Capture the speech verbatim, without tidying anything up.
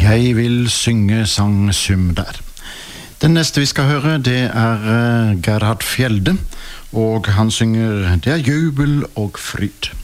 Jeg vil synge sang sum der. Den neste vi skal høre, det er Gerhard Fjelde, og han synger Det er jubel og fryd.